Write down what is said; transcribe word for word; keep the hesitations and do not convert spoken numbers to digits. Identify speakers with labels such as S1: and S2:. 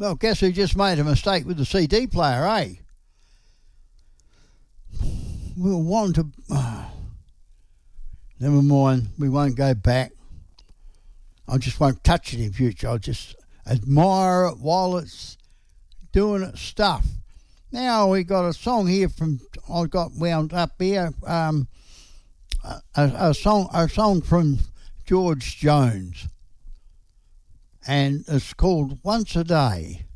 S1: Well, guess who just made a mistake with the C D player, eh? We'll want to... Oh, never mind, we won't go back. I just won't touch it in future. I'll just admire it while it's doing its stuff. Now we got a song here from... I got wound up here. Um, a, a song, a song from George Jones. And it's called Once a Day.